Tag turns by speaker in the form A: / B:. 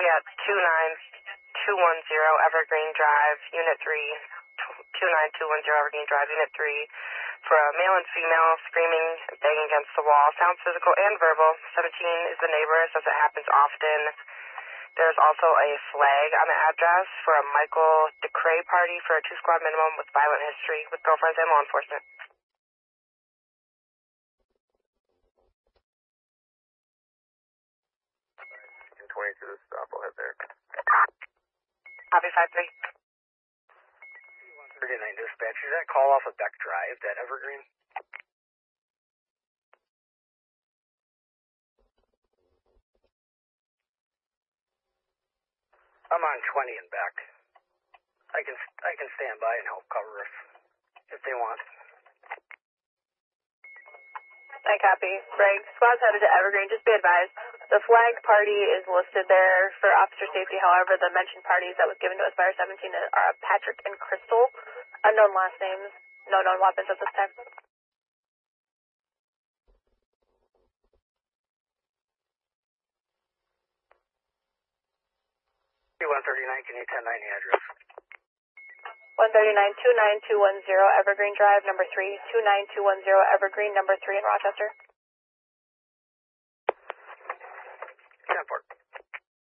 A: at 29210 Evergreen Drive, Unit 3, 29210 Evergreen Drive, Unit 3, for a male and female screaming, banging against the wall. Sounds physical and verbal. 17 is the neighbor, says it happens often. There's also a flag on the address for a Michael DeCray party for a 2-squad minimum with violent history with girlfriends and law enforcement.
B: 20 to the stop, I'll head there.
A: Copy 5-3.
C: 139 dispatch, is that call off of Beck Drive, that Evergreen? I'm on 20 and Beck. I can stand by and help cover if they want.
D: I copy. Greg, squad's headed to Evergreen. Just be advised, the flag party is listed there for officer safety. However, the mentioned parties that was given to us by our 17 are Patrick and Crystal. Unknown last names, no known weapons at this time.
C: 139, can you 10-9 the address?
D: 139-29210 Evergreen Drive, number 3, 29210 Evergreen, number 3 in Rochester.
C: 10-4.